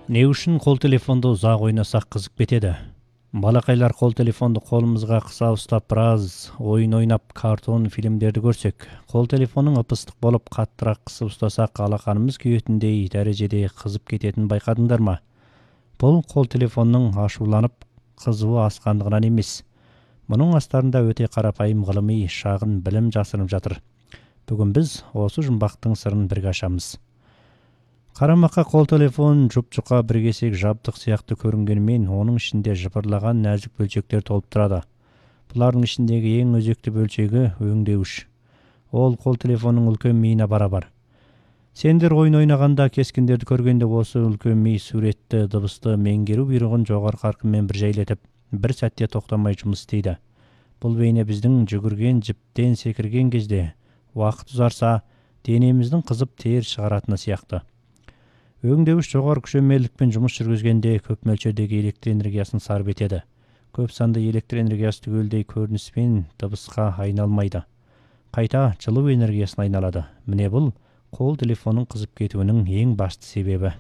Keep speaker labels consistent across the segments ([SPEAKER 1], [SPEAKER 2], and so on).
[SPEAKER 1] Не үшін қол телефонды ұзақ ойнасақ қызып кетеді? Балақайлар қол телефонды қолымызға қыса ұстап біраз ойын ойнап, картон фильмдерді көрсек, қол телефонның ып-ыстық болып қаттырақ қысып ұстасақ, алақанымыз күйетіндей дәрежеде қызып кететінін байқадыңдар ма? Бұл қол телефонның ашуланып қызуы асқандығынан емес. Мұның астарында өте қарапайым ғылыми шағын білім жасырынып жатыр. Бүгін біз осы жұмбақтың сырын бірге ашамыз. Қарамаққа қол телефон жұп-жұқа бір кесек жабдық сияқты көрінгенімен, оның ішінде жыпырлаған нәзік бөлшектер толып тұрады. Бұлардың ішіндегі ең өзекті бөлшегі өңдеуіш. Ол қол телефонның үлкен миына барабар. Сендер ойын ойнағанда, кескіндерді көргенде осы үлкен ми суретті, дыбысты меңгеру бұйрығын жоғары қарқынмен бір жайлетіп, бір сәтте тоқтамай жұмыс істейді. Бұл бейне біздің жүгірген жіптен секірген кезде, уақыт ұзарса, денеміздің қызып тер шығаратыны сияқты. Өңдеуіш жоғары күшемелікпен жұмыс жүргізгенде көп мөлшердегі электр энергиясын сарп етеді. Көп санды электр энергиясы түгелдей көрініспен дыбысқа айналмайды. Қайта жылу энергиясына айналады. Міне бұл қол телефонның қызып кетуінің ең басты себебі.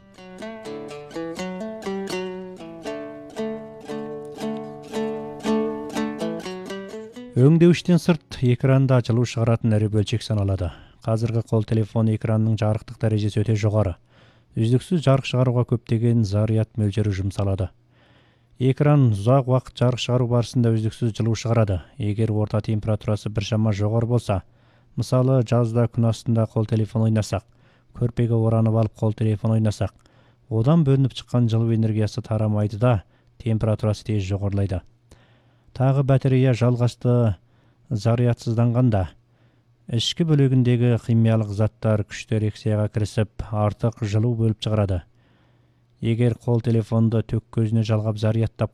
[SPEAKER 1] Өңдеуіштен сырт экранда жылу шығаратын ірі бөлшек саналады. Қазіргі қол телефон экранның жарықтық дәрежесі өте жоғары. Үздіксіз жарық шығаруға көптеген заряд мөлшері жұмсалады. Экран ұзақ уақыт жарық шығару барысында үздіксіз жылу шығарады. Егер орта температурасы біршама жоғары болса, мысалы жазда күн астында қол телефон ойнасақ, көрпеге оранып алып қол телефон ойнасақ, одан бөлініп шыққан жылу энергиясы тарамайды да, температурасы тез жоғарылайды. Тағы батарея жалғасты зарядсызданғанда, ішкі бөлігіндегі химиялық заттар күшті реакцияға кірісіп, артық жылу бөліп шығарады. Егер қол телефонды төк көзіне жалғап зарядтап